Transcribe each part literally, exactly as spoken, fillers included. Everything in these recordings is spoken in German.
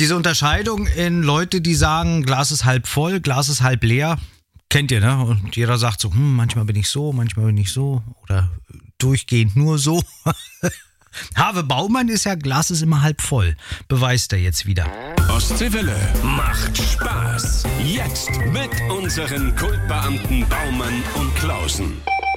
Diese Unterscheidung in Leute, die sagen, Glas ist halb voll, Glas ist halb leer, kennt ihr, ne? Und jeder sagt so, hm, manchmal bin ich so, manchmal bin ich so oder durchgehend nur so. Harve Baumann ist ja, Glas ist immer halb voll. Beweist er jetzt wieder. Ostseewelle macht Spaß. Jetzt mit unseren Kultbeamten Baumann und Klausen.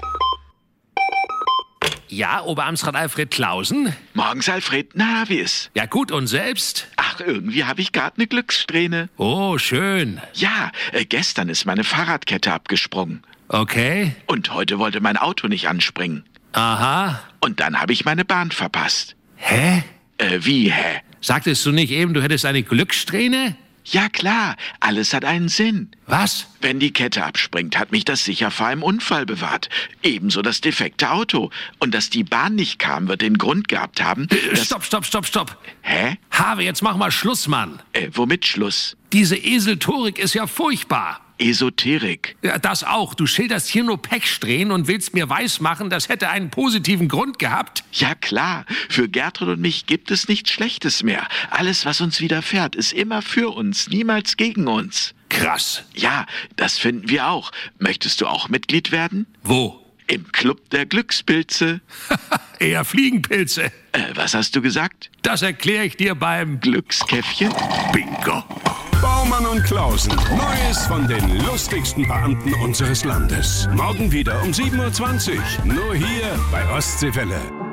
Ja, Oberamtsrat Alfred Klausen? Morgens, Alfred. Na, wie ist? Ja gut, und selbst? Ach, irgendwie habe ich gerade eine Glückssträhne. Oh, schön. Ja, äh, gestern ist meine Fahrradkette abgesprungen. Okay. Und heute wollte mein Auto nicht anspringen. Aha. Und dann habe ich meine Bahn verpasst. Hä? Äh, wie, hä? Sagtest du nicht eben, du hättest eine Glückssträhne? Ja klar, alles hat einen Sinn. Was? Wenn die Kette abspringt, hat mich das sicher vor einem Unfall bewahrt. Ebenso das defekte Auto. Und dass die Bahn nicht kam, wird den Grund gehabt haben, Äh, dass... stopp, stopp, stopp, stopp. Hä? Harve, jetzt mach mal Schluss, Mann. Äh, womit Schluss? Diese Eseltorik ist ja furchtbar. Esoterik. Ja, das auch. Du schilderst hier nur Pechsträhnen und willst mir weismachen, das hätte einen positiven Grund gehabt? Ja klar, für Gertrud und mich gibt es nichts Schlechtes mehr. Alles, was uns widerfährt, ist immer für uns, niemals gegen uns. Krass. Ja, das finden wir auch. Möchtest du auch Mitglied werden? Wo? Im Club der Glückspilze. Eher Fliegenpilze. Äh, was hast du gesagt? Das erkläre ich dir beim Glückskäffchen? Bingo. Baumann und Klausen. Neues von den lustigsten Beamten unseres Landes. Morgen wieder um sieben Uhr zwanzig. Nur hier bei Ostseewelle.